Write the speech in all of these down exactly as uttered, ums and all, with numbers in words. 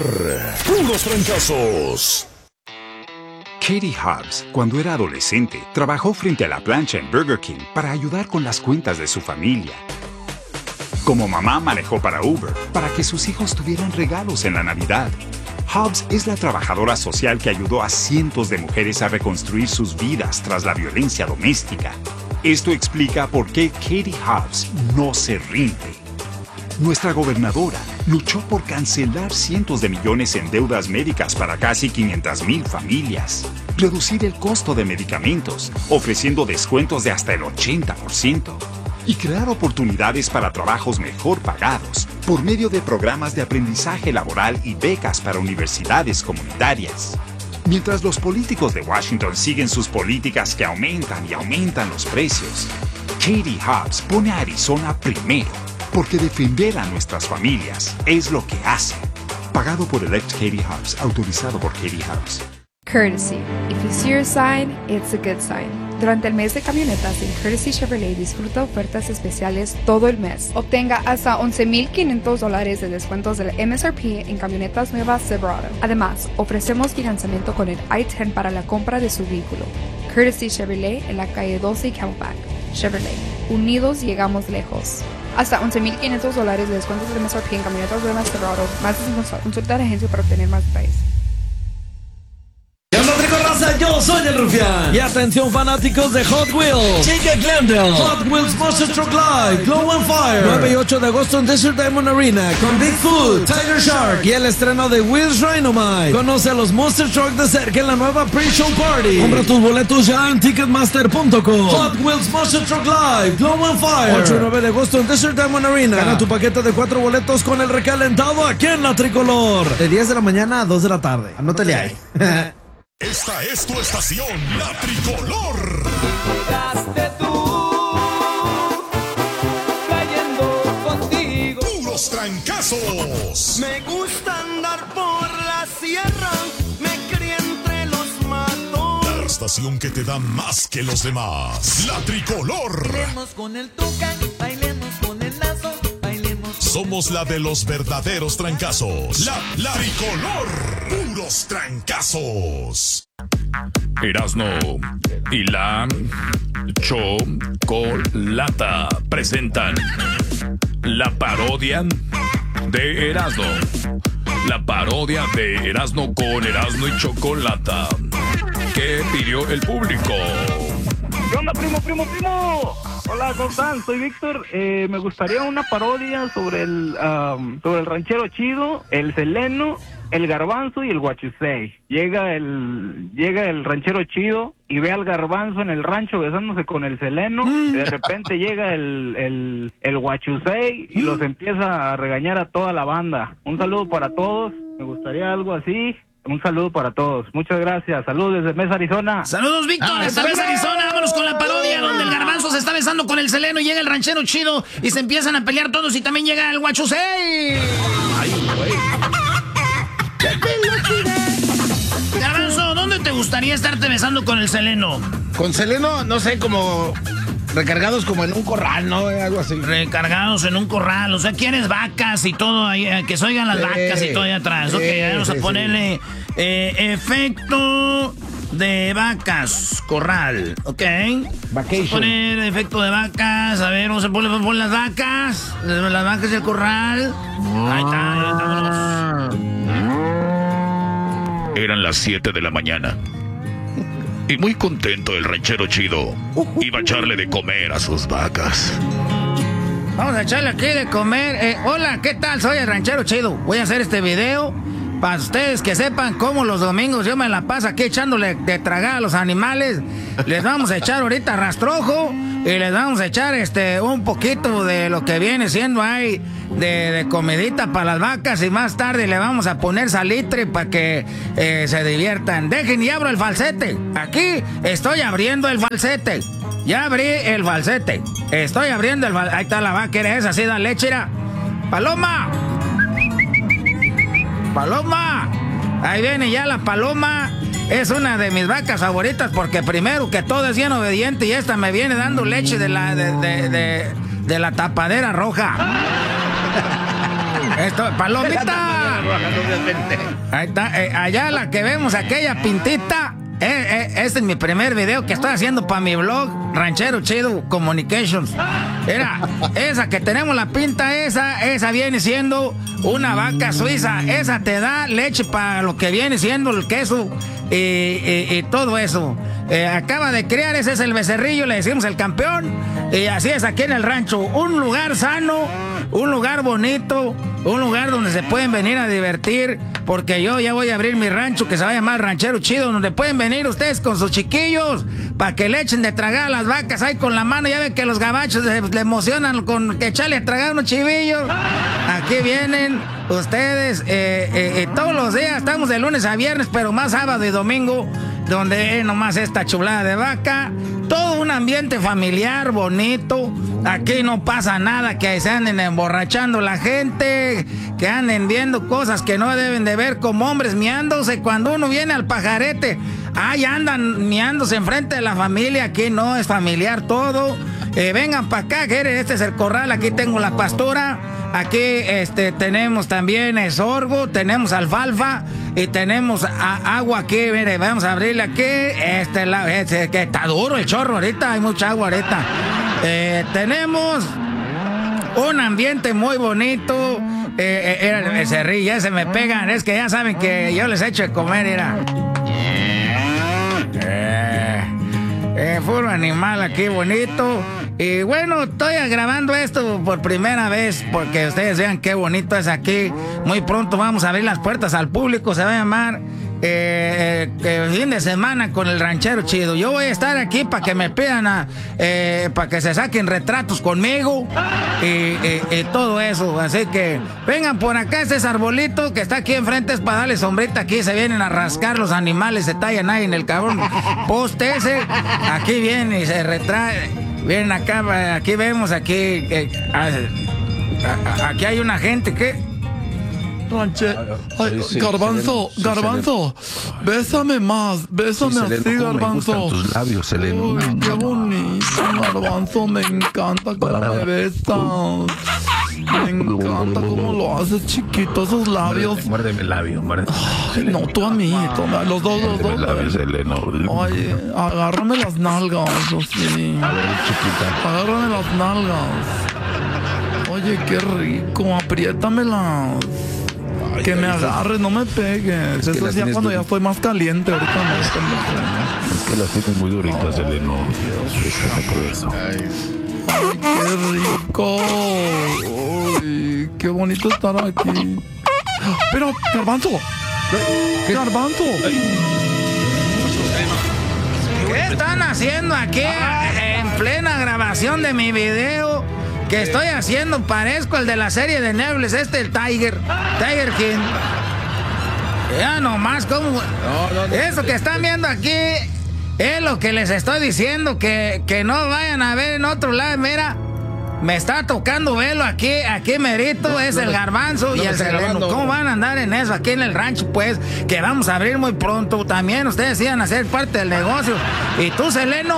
Puros Trancazos. Katie Hobbs, cuando era adolescente, trabajó frente a la plancha en Burger King para ayudar con las cuentas de su familia. Como mamá manejó para Uber, para que sus hijos tuvieran regalos en la Navidad. Hobbs es la trabajadora social que ayudó a cientos de mujeres a reconstruir sus vidas tras la violencia doméstica. Esto explica por qué Katie Hobbs no se rinde. Nuestra gobernadora luchó por cancelar cientos de millones en deudas médicas para casi quinientas mil familias, reducir el costo de medicamentos, ofreciendo descuentos de hasta el ochenta por ciento, y crear oportunidades para trabajos mejor pagados por medio de programas de aprendizaje laboral y becas para universidades comunitarias. Mientras los políticos de Washington siguen sus políticas que aumentan y aumentan los precios, Katie Hobbs pone a Arizona primero, porque defender a nuestras familias es lo que hace. Pagado por Elect Katie Hobbs, autorizado por Katie Hobbs. Courtesy. If you see your sign, it's a good sign. Durante el mes de camionetas en Courtesy Chevrolet disfruta ofertas especiales todo el mes. Obtenga hasta once mil quinientos dólares de descuentos del M S R P en camionetas nuevas Silverado. Además, ofrecemos financiamiento con el I diez para la compra de su vehículo. Courtesy Chevrolet en la calle doce Camelback. Chevrolet. Unidos llegamos lejos. Hasta once mil quinientos dólares de descuentos del M S R P en camionetas nuevas Silverado. Más de consulta a la agencia para obtener más detalles. Yo soy el Rufián. Y atención fanáticos de Hot Wheels. Llega Glendale. Hot Wheels Monster Truck Live Glow on Fire. nueve y ocho de agosto en Desert Diamond Arena con Bigfoot, Tiger Shark y el estreno de Wheels Rhinomite. Conoce a los Monster Truck de cerca en la nueva Pre-Show Party. Compra tus boletos ya en ticketmaster punto com. Hot Wheels Monster Truck Live Glow on Fire. ocho y nueve de agosto en Desert Diamond Arena. Gana tu paquete de cuatro boletos con el recalentado aquí en la Tricolor. De diez de la mañana a dos de la tarde. Anótale ahí. Esta es tu estación, La Tricolor. Llegaste tú, cayendo contigo. Puros Trancazos. Me gusta andar por la sierra, me crié entre los matos. La estación que te da más que los demás. La Tricolor. Bailemos con el tucán, bailemos con el lazo, bailemos. Somos la de los verdaderos trancazos. La, la Tricolor. Puros Trancazos. Erasno y la Chocolata presentan la parodia de Erasno. La parodia de Erasno con Erasno y Chocolata. ¿Qué pidió el público? ¿Qué onda, primo, primo, primo? Hola, ¿cómo están? Soy Víctor. Eh, me gustaría una parodia sobre el, um, sobre el ranchero chido, el seleno, el garbanzo y el guachusei. Llega el, llega el ranchero chido y ve al garbanzo en el rancho besándose con el seleno. Y de repente llega el, el, el guachusei y los empieza a regañar a toda la banda. Un saludo para todos. Me gustaría algo así. Un saludo para todos. Muchas gracias. Saludos desde Mesa, Arizona. Saludos, Víctor. Ah, Desde Mesa, Arizona. Vámonos con la parodia donde el garbanzo se está besando con el seleno y llega el ranchero chido y se empiezan a pelear todos y también llega el guachusei. Ay, güey. Garbanzo, ¿dónde te gustaría estarte besando con el seleno? Con seleno, no sé, como recargados como en un corral, ¿no? Algo así. Recargados en un corral, o sea, quieres vacas y todo ahí, que se oigan las sí, vacas y todo ahí atrás. Sí, ok, vamos sí, a ponerle eh, efecto de vacas, corral, ok. Vamos a poner efecto de vacas, a ver, vamos a poner, poner las vacas, las vacas del corral. Ahí está, ahí está, vámonos. Eran las siete de la mañana. Y muy contento el ranchero chido iba a echarle de comer a sus vacas. Vamos a echarle aquí de comer. Eh, hola, ¿qué tal? Soy el ranchero chido. Voy a hacer este video para ustedes que sepan cómo los domingos yo me la paso aquí echándole de tragar a los animales. Les vamos a echar ahorita rastrojo y les vamos a echar este un poquito de lo que viene siendo ahí de, de comidita para las vacas y más tarde le vamos a poner salitre para que eh, se diviertan. Dejen y abro el falsete. Aquí estoy abriendo el falsete. Ya abrí el falsete. Estoy abriendo el falsete. Ahí está la vaca, ¿eres así? Da leche, era. ¡Paloma! ¡Paloma! Ahí viene ya la paloma. Es una de mis vacas favoritas porque primero que todo es bien obediente y esta me viene dando leche de la de, de, de, de la tapadera roja. Esto, palomita. trabajando, obviamente. Ahí está, eh, allá la que vemos, aquella pintita. Eh, eh, este es mi primer video que estoy haciendo para mi blog, Ranchero Chido Communications. Era, esa que tenemos la pinta, esa, esa viene siendo una vaca suiza. Esa te da leche para lo que viene siendo el queso y, y, y todo eso. Eh, acaba de criar, ese es el becerrillo, le decimos el campeón. Y así es aquí en el rancho. Un lugar sano, un lugar bonito, un lugar donde se pueden venir a divertir. Porque yo ya voy a abrir mi rancho que se va a llamar Ranchero Chido, donde pueden venir ustedes con sus chiquillos para que le echen de tragar a las vacas ahí con la mano. Ya ven que los gabachos le, le emocionan con que echarle a tragar unos chivillos. Aquí vienen ustedes eh, eh, eh, todos los días, estamos de lunes a viernes, pero más sábado y domingo, donde es nomás esta chulada de vaca. Todo un ambiente familiar, bonito. Aquí no pasa nada que se anden emborrachando la gente, que anden viendo cosas que no deben de ver, como hombres miándose cuando uno viene al pajarete. Ahí andan miándose enfrente de la familia. Aquí no es familiar todo. Eh, vengan para acá, que este es el corral. Aquí tengo la pastura. Aquí este, tenemos también eh, sorgo, tenemos alfalfa y tenemos a, agua aquí. Mire, vamos a abrirle aquí. Este, la, este que está duro el chorro ahorita, hay mucha agua ahorita. Eh, tenemos un ambiente muy bonito. Eh, eh, eh, se ríe, ya se me pegan. Es que ya saben que yo les echo de comer, mira. Eh, eh, puro animal aquí bonito. Y bueno, estoy grabando esto por primera vez porque ustedes vean qué bonito es aquí. Muy pronto vamos a abrir las puertas al público. Se va a llamar eh, eh, fin de semana con el Ranchero Chido. Yo voy a estar aquí para que me pidan a, eh, para que se saquen retratos conmigo y, y, y todo eso. Así que vengan por acá. Este es arbolito que está aquí enfrente, es para darle sombrita. Aquí se vienen a rascar los animales, se tallan ahí en el cabrón poste ese. Aquí viene y se retrae. Vienen acá, aquí vemos, aquí, eh, a, a, aquí hay una gente que... Ranche, ay, sí, Garbanzo, sí, Garbanzo, bésame más, bésame sí, así, Seleno, Garbanzo. Me gustan tus labios, Seleno. Uy, qué bonito, Garbanzo, me encanta cómo me besas. Me encanta cómo lo haces, chiquito, esos labios. Muérdeme el labio, muérdeme. Ay, no, tú a mí, toma, los dos, los dos. Labios, Seleno. Ay, agárrame las nalgas, sí. Agárrame las nalgas. Oye, qué rico, apriétamelas. Ay, que me agarres, no me pegues. Eso es ya cuando ya estoy más caliente. Ahorita no. Es que las tienes muy duritas, Seleno. Por eso. Ay, qué rico. Uy, qué bonito estar aquí. Pero, Garbanzo. ¿Qué? Garbanzo. ¿Qué están haciendo aquí en plena grabación de mi video? Que estoy haciendo, parezco el de la serie de Netflix, este, el Tiger, Tiger King. Ya nomás, como... No, no, no, eso que están viendo aquí es lo que les estoy diciendo, que, que no vayan a ver en otro lado. Mira, me está tocando verlo aquí, aquí merito, no, es no, el Garbanzo no, y el Seleno. ¿Cómo van a andar en eso aquí en el rancho, pues? Que vamos a abrir muy pronto. También ustedes iban a ser parte del negocio. Y tú, Seleno...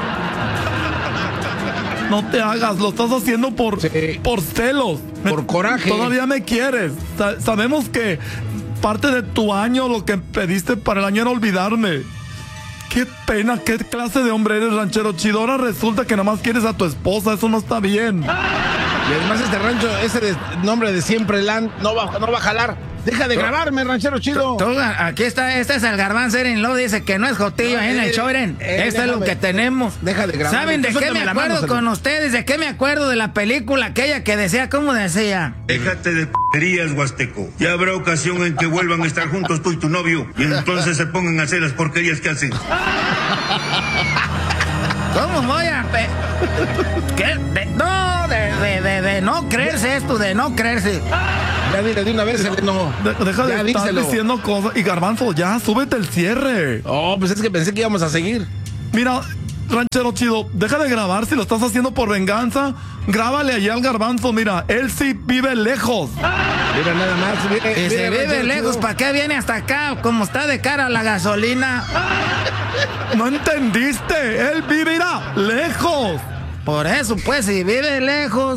No te hagas, lo estás haciendo por, sí. por celos. Por me, coraje. Todavía me quieres. Sa- sabemos que parte de tu año, lo que pediste para el año era olvidarme. Qué pena, qué clase de hombre eres, Ranchero Chido. Ahora resulta que nomás quieres a tu esposa, eso no está bien. Y además este rancho, ese de, nombre de Siempre Land, no va, no va a jalar. Deja de grabarme, Ranchero Chido. Tú, aquí está, este es el Garbanzo, Eren, lo dice que no es jotillo ahí en el show, Eren. Esto es lo que tenemos. Deja de grabar. ¿Saben de qué me acuerdo mano, con ustedes? ¿De qué me acuerdo de la película aquella que decía, cómo decía? Déjate de p***erías, Huasteco. Ya habrá ocasión en que vuelvan a estar juntos tú y tu novio y entonces se pongan a hacer las porquerías que hacen. ¿Cómo voy a...? Pe- ¿Qué? De, no, de, de, de, de no creerse esto, de no creerse. Ya dile de una vez, no. De, deja ya de díselo. estar diciendo cosas. Y Garbanzo, ya, súbete el cierre. Oh, pues es que pensé que íbamos a seguir. Mira, Ranchero Chido, deja de grabar si lo estás haciendo por venganza. Grábale allá al Garbanzo, mira, él sí vive lejos. Mira nada más. Mira, y se vive Ranchero lejos, Chido. ¿Para qué viene hasta acá? Como está de cara a la gasolina. No entendiste, él vivirá lejos. Por eso, pues, si vive lejos,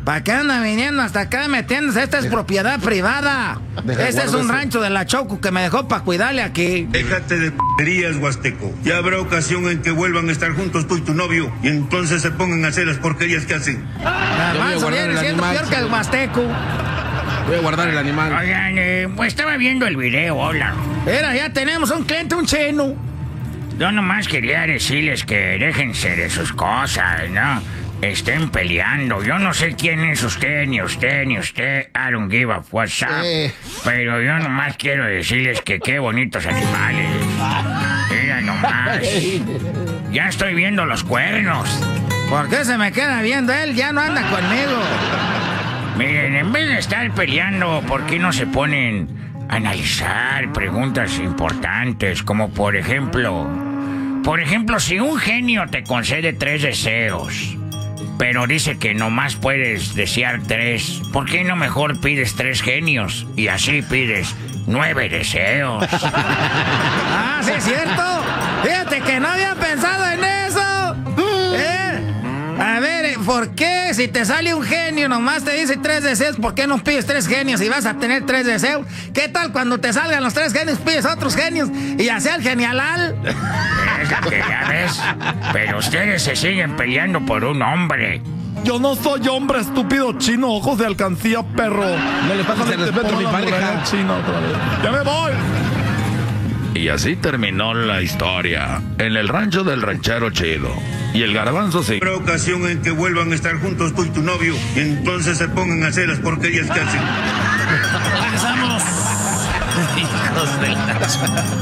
¿Para qué anda viniendo hasta acá metiéndose? Esta es propiedad privada. Deja, Este es un guárdese. rancho de la Choco que me dejó para cuidarle aquí. Déjate de p***erías, Huasteco. Ya habrá ocasión en que vuelvan a estar juntos tú y tu novio y entonces se pongan a hacer las porquerías que hacen. Garbanzo viene siendo peor que el Huasteco. Voy a guardar el animal. Oigan, eh, pues estaba viendo el video, hola. Mira, ya tenemos un cliente, un cheno. Yo nomás quería decirles que déjense de sus cosas, ¿no? Estén peleando. Yo no sé quién es usted, ni usted, ni usted. I don't give a WhatsApp. Eh. Pero yo nomás quiero decirles que qué bonitos animales. Mira nomás. Ya estoy viendo los cuernos. ¿Por qué se me queda viendo él? Ya no anda conmigo. Miren, en vez de estar peleando, ¿por qué no se ponen a analizar preguntas importantes? Como por ejemplo... Por ejemplo, si un genio te concede tres deseos, pero dice que nomás puedes desear tres, ¿por qué no mejor pides tres genios? Y así pides nueve deseos. Ah, sí, es cierto. Fíjate que no había pensado en eso. ¿Eh? A ver, ¿por qué si te sale un genio nomás te dice tres deseos? ¿Por qué no pides tres genios y vas a tener tres deseos? ¿Qué tal cuando te salgan los tres genios, pides otros genios y así el genialal? Que ya ves, pero ustedes se siguen peleando por un hombre. Yo no soy hombre, estúpido chino, ojos de alcancía, perro. No le pases el respeto a mi pareja. Chino otra vez. ¡Ya me voy! Y así terminó la historia en el rancho del ranchero chido. Y el garbanzo se... Habrá ocasión en que vuelvan a estar juntos tú y tu novio y entonces se pongan a hacer las porquerías que hacen. Regresamos. Hijos de la...